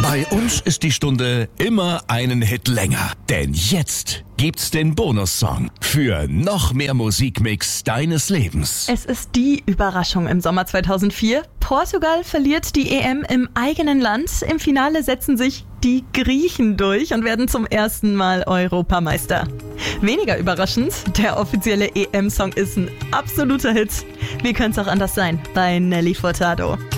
Bei uns ist die Stunde immer einen Hit länger. Denn jetzt gibt's den Bonussong für noch mehr Musikmix deines Lebens. Es ist die Überraschung im Sommer 2004. Portugal verliert die EM im eigenen Land. Im Finale setzen sich die Griechen durch und werden zum ersten Mal Europameister. Weniger überraschend, der offizielle EM-Song ist ein absoluter Hit. Wie könnte es auch anders sein bei Nelly Furtado?